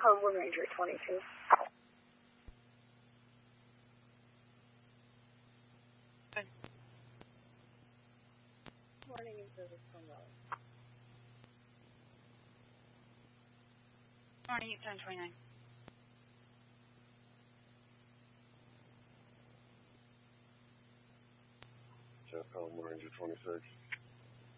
Home Wind Ranger 22. Morning in service from Raleigh. Morning, 1029. Jeff Home Ranger 26.